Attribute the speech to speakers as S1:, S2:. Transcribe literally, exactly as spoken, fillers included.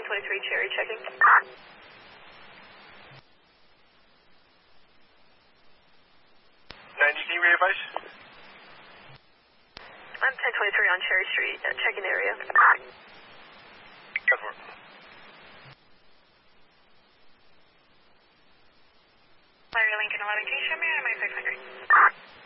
S1: twenty-three Cherry checking.
S2: ninety, can you re-advise?
S1: I'm ten twenty-three on Cherry Street, uh, checking area.
S2: Go for it.
S1: Larry Lincoln eleven, can you show me out of my six hundred?